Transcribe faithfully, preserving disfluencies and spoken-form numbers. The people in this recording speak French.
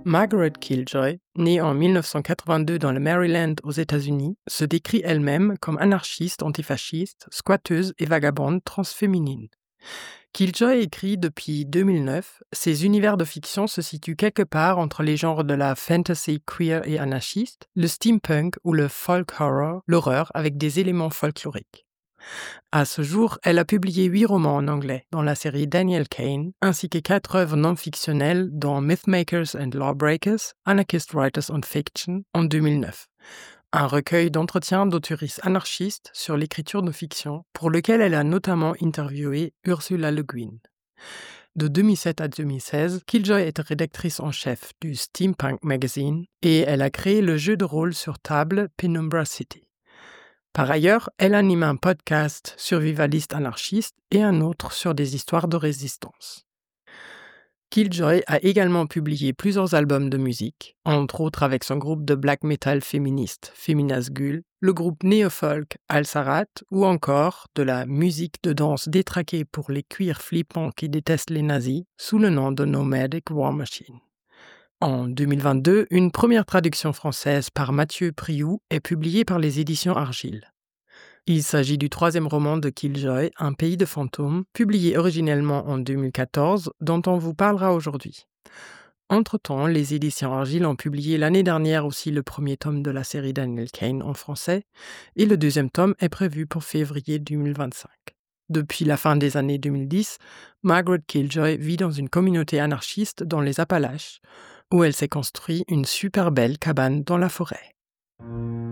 Margaret Killjoy, née en dix-neuf cent quatre-vingt-deux dans le Maryland aux États-Unis, se décrit elle-même comme anarchiste antifasciste, squatteuse et vagabonde transféminine. Killjoy écrit depuis deux mille neuf, ses univers de fiction se situent quelque part entre les genres de la fantasy queer et anarchiste, le steampunk ou le folk horror, l'horreur avec des éléments folkloriques. À ce jour, elle a publié huit romans en anglais dans la série Daniel Kane, ainsi que quatre œuvres non-fictionnelles dont Mythmakers and Lawbreakers, Anarchist Writers on Fiction en deux mille neuf, un recueil d'entretiens d'auteuristes anarchistes sur l'écriture de fiction, pour lequel elle a notamment interviewé Ursula Le Guin. De deux mille sept à deux mille seize, Killjoy est rédactrice en chef du Steampunk Magazine et elle a créé le jeu de rôle sur table Penumbra City. Par ailleurs, elle anime un podcast survivaliste anarchiste et un autre sur des histoires de résistance. Killjoy a également publié plusieurs albums de musique, entre autres avec son groupe de black metal féministe Féminas Gull, le groupe néo-folk Al-Sarat ou encore de la musique de danse détraquée pour les cuirs flippants qui détestent les nazis sous le nom de Nomadic War Machine. En deux mille vingt-deux, une première traduction française par Mathieu Prioux est publiée par les éditions Argile. Il s'agit du troisième roman de Killjoy, Un pays de fantômes, publié originellement en deux mille quatorze, dont on vous parlera aujourd'hui. Entre-temps, les éditions Argile ont publié l'année dernière aussi le premier tome de la série Daniel Kane en français, et le deuxième tome est prévu pour février deux mille vingt-cinq. Depuis la fin des années deux mille dix, Margaret Killjoy vit dans une communauté anarchiste dans les Appalaches, où elle s'est construit une super belle cabane dans la forêt.